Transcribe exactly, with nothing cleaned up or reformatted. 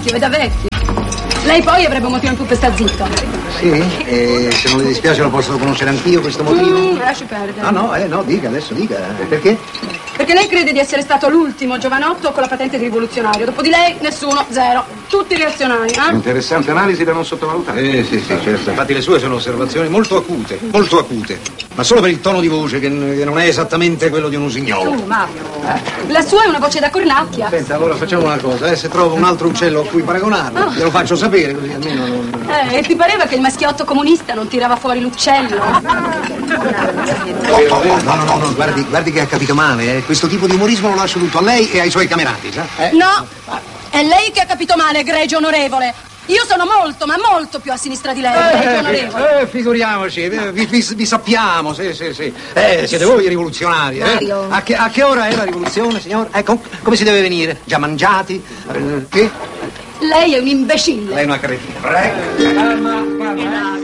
vecchio, è da vecchio. Lei poi avrebbe un motivo in più per sta zitto. Sì? E se non le dispiace lo posso conoscere anch'io questo motivo? Mm, lasci perdere. Ah no, eh no, dica, adesso dica. Perché? Perché lei crede di essere stato l'ultimo giovanotto con la patente di rivoluzionario. Dopo di lei nessuno, zero. Tutti reazionari, eh? Interessante analisi da non sottovalutare. Eh sì, sì, certo. Infatti le sue sono osservazioni molto acute, molto acute. Ma solo per il tono di voce, che, che non è esattamente quello di un usignolo. Su, Mario. La sua è una voce da cornacchia. Senta, allora facciamo una cosa, eh, se trovo un altro uccello a cui paragonarlo, Oh. glielo faccio sapere, così almeno non... Eh, e ti pareva che il maschiotto comunista non tirava fuori l'uccello? No, no, no, no, guardi, guardi che ha capito male, eh. Questo tipo di umorismo lo lascio tutto a lei e ai suoi camerati, sa? Eh? No, è lei che ha capito male, egregio onorevole. Io sono molto, ma molto più a sinistra di lei, egregio onorevole. Eh, eh, figuriamoci, eh, vi, vi, vi sappiamo, sì, sì, sì. Eh, siete voi i rivoluzionari, eh? Mario. A che, a che ora è la rivoluzione, signor? Eh, com- come si deve venire? Già mangiati? Eh, che? Lei è un imbecille. Lei è una cretina. Prego. Calma, calma.